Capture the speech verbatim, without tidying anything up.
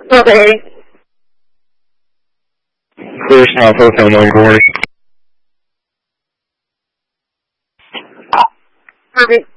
Okay. Clear South Hotel nine, good morning. Perfect.